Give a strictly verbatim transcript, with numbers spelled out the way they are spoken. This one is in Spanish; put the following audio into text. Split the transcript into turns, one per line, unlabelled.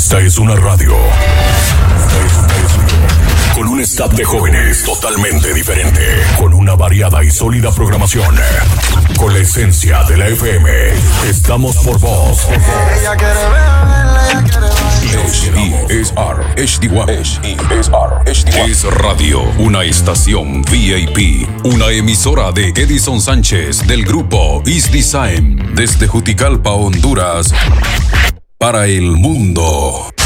Esta es una radio con un staff de jóvenes totalmente diferente, con una variada y sólida programación, con la esencia de la F M. Estamos por vos.
Ella quiere verla, ella quiere bailar.
H D S R H D uno H D S R H D uno Es Radio, una estación V I P, una emisora de Edison Sánchez del grupo East Design, desde Juticalpa, Honduras, para el mundo.